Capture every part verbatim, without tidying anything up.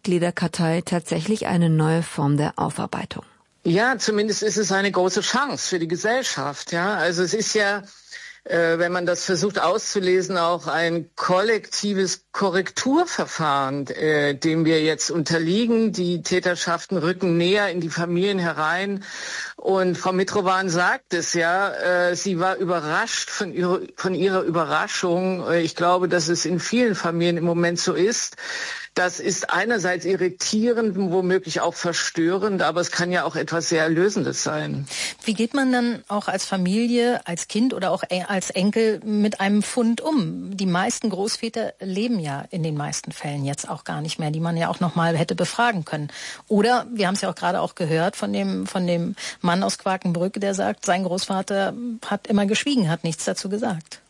Mitgliederkartei tatsächlich eine neue Form der Aufarbeitung? Ja, zumindest ist es eine große Chance für die Gesellschaft. Ja, also es ist ja, äh, wenn man das versucht auszulesen, auch ein kollektives Korrekturverfahren, äh, dem wir jetzt unterliegen. Die Täterschaften rücken näher in die Familien herein. Und Frau Mitrovan sagt es ja, äh, sie war überrascht von ihrer, von ihrer Überraschung. Ich glaube, dass es in vielen Familien im Moment so ist. Das ist einerseits irritierend, womöglich auch verstörend, aber es kann ja auch etwas sehr Erlösendes sein. Wie geht man dann auch als Familie, als Kind oder auch als Enkel mit einem Fund um? Die meisten Großväter leben ja in den meisten Fällen jetzt auch gar nicht mehr, die man ja auch noch mal hätte befragen können. Oder, wir haben es ja auch gerade auch gehört von dem, von dem Mann aus Quakenbrück, der sagt, sein Großvater hat immer geschwiegen, hat nichts dazu gesagt.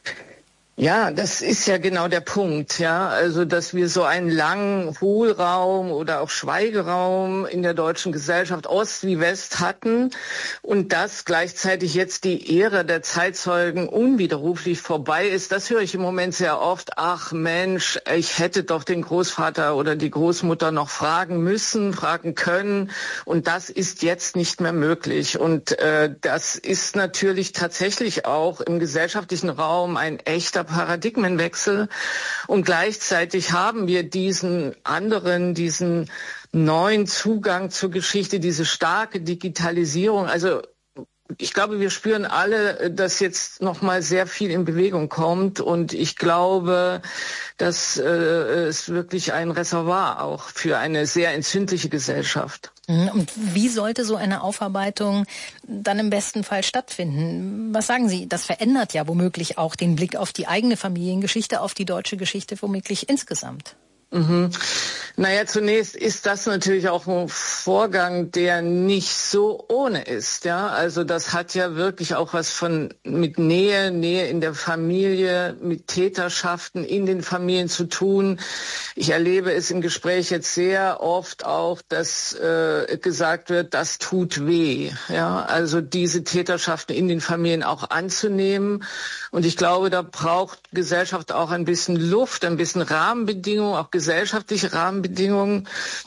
Ja, das ist ja genau der Punkt, ja, also dass wir so einen langen Hohlraum oder auch Schweigeraum in der deutschen Gesellschaft, Ost wie West, hatten und dass gleichzeitig jetzt die Ära der Zeitzeugen unwiderruflich vorbei ist. Das höre ich im Moment sehr oft. Ach Mensch, ich hätte doch den Großvater oder die Großmutter noch fragen müssen, fragen können, und das ist jetzt nicht mehr möglich. Und äh, das ist natürlich tatsächlich auch im gesellschaftlichen Raum ein echter Paradigmenwechsel, und gleichzeitig haben wir diesen anderen, diesen neuen Zugang zur Geschichte, diese starke Digitalisierung. Also ich glaube, wir spüren alle, dass jetzt noch mal sehr viel in Bewegung kommt, und ich glaube, dass äh, es wirklich ein Reservoir auch für eine sehr entzündliche Gesellschaft. Und wie sollte so eine Aufarbeitung dann im besten Fall stattfinden? Was sagen Sie? Das verändert ja womöglich auch den Blick auf die eigene Familiengeschichte, auf die deutsche Geschichte womöglich insgesamt. Mhm. Naja, zunächst ist das natürlich auch ein Vorgang, der nicht so ohne ist, ja. Also das hat ja wirklich auch was von mit Nähe, Nähe in der Familie, mit Täterschaften in den Familien zu tun. Ich erlebe es im Gespräch jetzt sehr oft auch, dass äh, gesagt wird, das tut weh, ja. Also diese Täterschaften in den Familien auch anzunehmen. Und ich glaube, da braucht Gesellschaft auch ein bisschen Luft, ein bisschen Rahmenbedingungen, auch gesellschaftliche Rahmenbedingungen,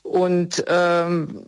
und ähm,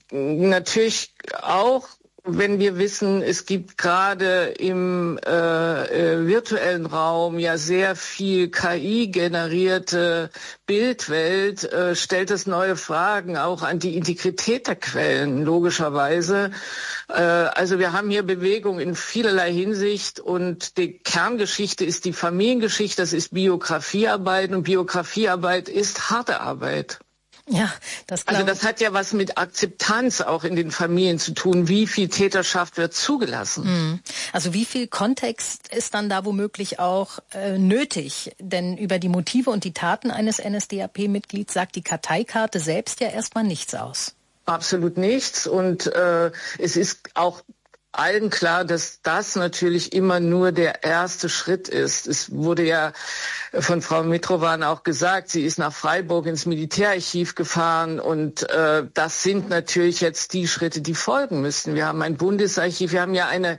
natürlich auch, wenn wir wissen, es gibt gerade im äh, äh, virtuellen Raum ja sehr viel K I-generierte Bildwelt, äh, stellt es neue Fragen auch an die Integrität der Quellen, logischerweise. Äh, also wir haben hier Bewegung in vielerlei Hinsicht, und die Kerngeschichte ist die Familiengeschichte, das ist Biografiearbeit, und Biografiearbeit ist harte Arbeit. Ja, das also das hat ja was mit Akzeptanz auch in den Familien zu tun. Wie viel Täterschaft wird zugelassen? Also wie viel Kontext ist dann da womöglich auch äh, nötig? Denn über die Motive und die Taten eines N S D A P-Mitglieds sagt die Karteikarte selbst ja erstmal nichts aus. Absolut nichts. Und äh, es ist auch allen klar, dass das natürlich immer nur der erste Schritt ist. Es wurde ja von Frau Mitrovan auch gesagt, sie ist nach Freiburg ins Militärarchiv gefahren, und äh, das sind natürlich jetzt die Schritte, die folgen müssen. Wir haben ein Bundesarchiv, wir haben ja eine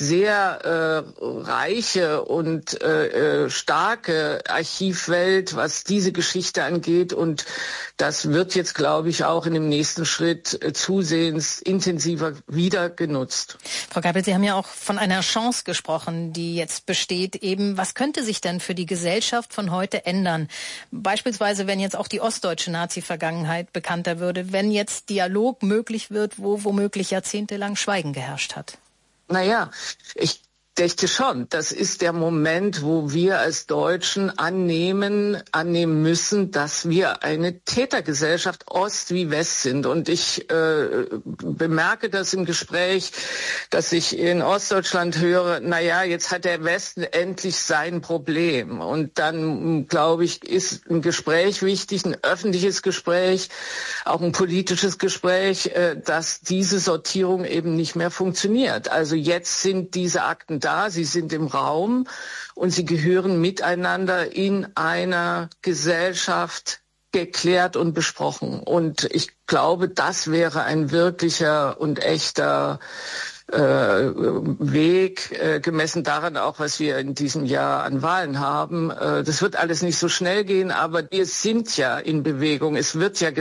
sehr äh, reiche und äh, starke Archivwelt, was diese Geschichte angeht, und das wird jetzt, glaube ich, auch in dem nächsten Schritt äh, zusehends intensiver wieder genutzt. Frau Geipel, Sie haben ja auch von einer Chance gesprochen, die jetzt besteht. Eben, was könnte sich denn für die Gesellschaft von heute ändern? Beispielsweise, wenn jetzt auch die ostdeutsche Nazi-Vergangenheit bekannter würde, wenn jetzt Dialog möglich wird, wo womöglich jahrzehntelang Schweigen geherrscht hat. Naja, ich denke schon, das ist der Moment, wo wir als Deutschen annehmen, annehmen müssen, dass wir eine Tätergesellschaft Ost wie West sind. Und ich äh, bemerke das im Gespräch, dass ich in Ostdeutschland höre, naja, jetzt hat der Westen endlich sein Problem. Und dann, glaube ich, ist ein Gespräch wichtig, ein öffentliches Gespräch, auch ein politisches Gespräch, äh, dass diese Sortierung eben nicht mehr funktioniert. Also jetzt sind diese Akten da, sie sind im Raum, und sie gehören miteinander in einer Gesellschaft geklärt und besprochen. Und ich glaube, das wäre ein wirklicher und echter äh, Weg, äh, gemessen daran auch, was wir in diesem Jahr an Wahlen haben. Äh, das wird alles nicht so schnell gehen, aber wir sind ja in Bewegung. Es wird ja